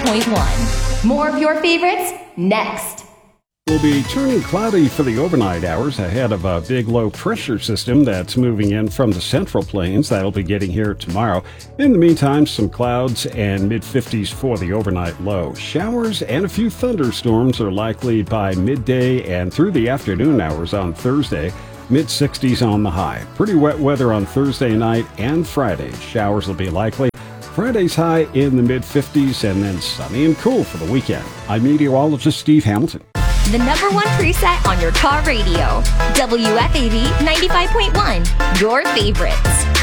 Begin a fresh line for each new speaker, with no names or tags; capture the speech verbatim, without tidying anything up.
point one. More of your favorites next.
Will be turning cloudy for the overnight hours ahead of a big low pressure system that's moving in from the central plains. That'll be getting here tomorrow. In the meantime, some clouds and mid fifties for the overnight low. Showers and a few thunderstorms are likely by midday and through the afternoon hours on Thursday. mid sixties on the high. Pretty wet weather on Thursday night and Friday. Showers will be likely. Friday's high in the mid fifties and then sunny and cool for the weekend. I'm meteorologist Steve Hamilton.
The number one preset on your car radio. W F A V ninety-five point one. Your favorites.